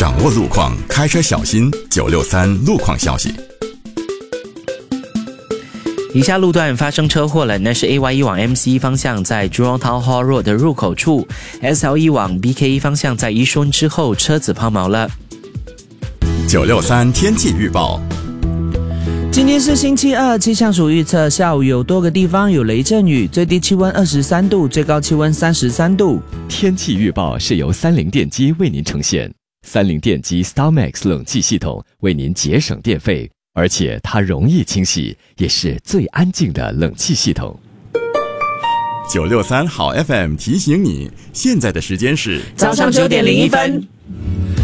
掌握路况，开车小心。963路况消息。 以下路段发生车祸了，那是 AY1 往 MC 方向在 Jurong Town Hall Road 的入口处， SL1 往 BK 方向在宜顺之后车子抛锚了。 963天气预报。 今天是星期二，气象署预测下午有多个地方有雷阵雨，最低气温23度，最高气温33度。 天气预报是由三菱电机为您呈现，三菱电机 StarMax 冷气系统为您节省电费，而且它容易清洗，也是最安静的冷气系统。 963好 FM 提醒你，现在的时间是早上9点01分。